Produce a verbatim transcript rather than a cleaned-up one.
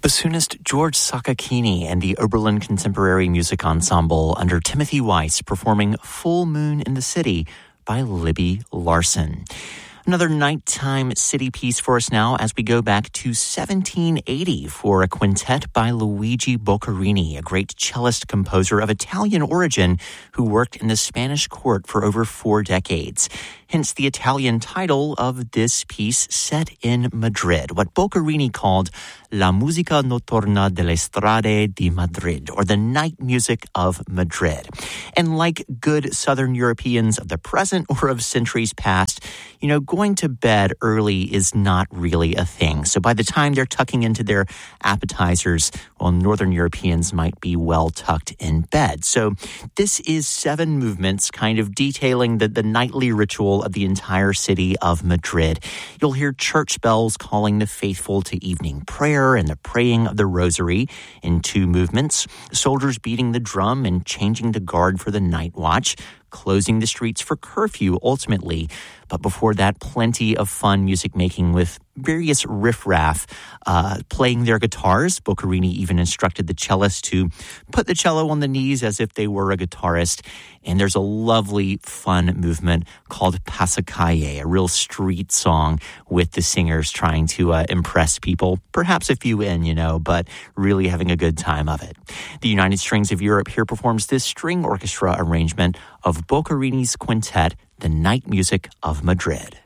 Bassoonist George Sakakini and the Oberlin Contemporary Music Ensemble under Timothy Weiss performing Full Moon in the City by Libby Larsen. Another nighttime city piece for us now as we go back to seventeen eighty for a quintet by Luigi Boccherini, a great cellist composer of Italian origin who worked in the Spanish court for over four decades. Hence the Italian title of this piece set in Madrid, what Boccherini called La Musica Notturna delle Strade di Madrid, or the night music of Madrid. And like good Southern Europeans of the present or of centuries past, you know, going to bed early is not really a thing. So by the time they're tucking into their appetizers, well, Northern Europeans might be well tucked in bed. So this is seven movements kind of detailing the, the nightly ritual of the entire city of Madrid. You'll hear church bells calling the faithful to evening prayer and the praying of the rosary in two movements, soldiers beating the drum and changing the guard for the night watch, closing the streets for curfew ultimately. But before that, plenty of fun music making with various riffraff uh, playing their guitars. Boccherini even instructed the cellist to put the cello on the knees as if they were a guitarist. And there's a lovely, fun movement called Passacalle, a real street song with the singers trying to uh, impress people, perhaps a few in, you know, but really having a good time of it. The United Strings of Europe here performs this string orchestra arrangement of Boccherini's quintet, The Night Music of Madrid.